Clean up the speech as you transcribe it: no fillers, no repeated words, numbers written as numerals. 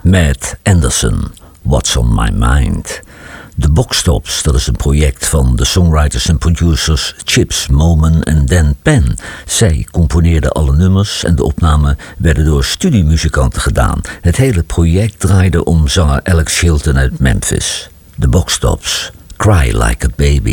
Matt Anderson, What's on My Mind. De Boxtops, dat is een project van de songwriters en producers Chips Moman en Dan Penn. Zij componeerden alle nummers en de opnamen werden door studiemuzikanten gedaan. Het hele project draaide om zanger Alex Chilton uit Memphis. De Boxtops, Cry Like a Baby.